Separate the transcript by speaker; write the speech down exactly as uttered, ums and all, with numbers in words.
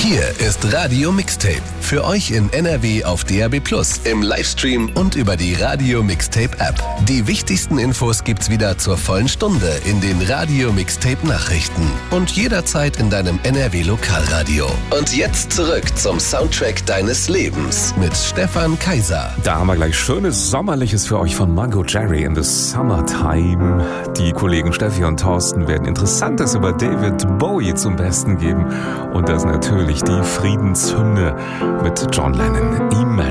Speaker 1: Hier ist Radio Mixtape. Für euch in N R W auf D A B plus, im Livestream und über die Radio Mixtape App. Die wichtigsten Infos gibt's wieder zur vollen Stunde in den Radio Mixtape Nachrichten und jederzeit in deinem N R W Lokalradio. Und jetzt zurück zum Soundtrack deines Lebens mit Stefan Kaiser.
Speaker 2: Da haben wir gleich schönes Sommerliches für euch von Mango Jerry in the Summertime. Die Kollegen Steffi und Thorsten werden Interessantes über David Bowie zum Besten geben. Und das natürlich die Friedenshymne mit John Lennon, Imagine.